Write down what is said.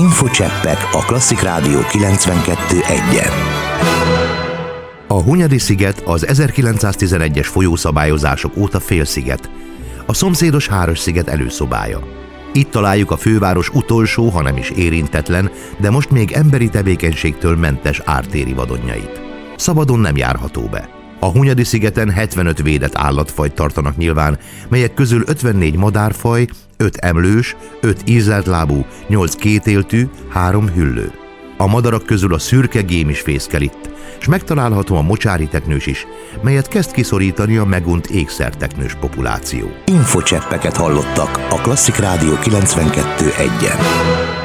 Infocseppek a Klasszik Rádió 92.1-en. A Hunyadi-sziget az 1911-es folyószabályozások óta félsziget, a szomszédos Háros-sziget előszobája. Itt találjuk a főváros utolsó, hanem is érintetlen, de most még emberi tevékenységtől mentes ártéri vadonjait. Szabadon nem járható be. A Hunyadi-szigeten 75 védett állatfajt tartanak nyilván, melyek közül 54 madárfaj, 5 emlős, 5 ízeltlábú, 8 kétéltű, 3 hüllő. A madarak közül a szürke gém is fészkel itt, és megtalálható a mocsári teknős is, melyet kezd kiszorítani a megunt ékszerteknős populáció. Infocseppeket hallottak a Klasszik Rádió 92.1-en.